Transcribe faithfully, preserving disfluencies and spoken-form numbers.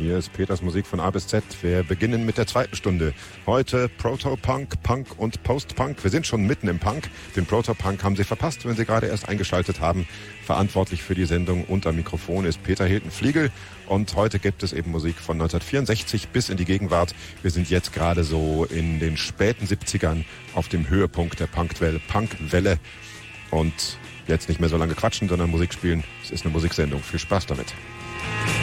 Hier ist Peters Musik von A bis Z. Wir beginnen mit der zweiten Stunde. Heute Proto-Punk, Punk und Post-Punk. Wir sind schon mitten im Punk. Den Proto-Punk haben Sie verpasst, wenn Sie gerade erst eingeschaltet haben. Verantwortlich für die Sendung und am Mikrofon ist Peter Hilton-Fliegel. Und heute gibt es eben Musik von neunzehnhundertvierundsechzig bis in die Gegenwart. Wir sind jetzt gerade so in den späten siebzigern auf dem Höhepunkt der Punkwelle. Punkwelle. Und jetzt nicht mehr so lange quatschen, sondern Musik spielen. Es ist eine Musiksendung. Viel Spaß damit.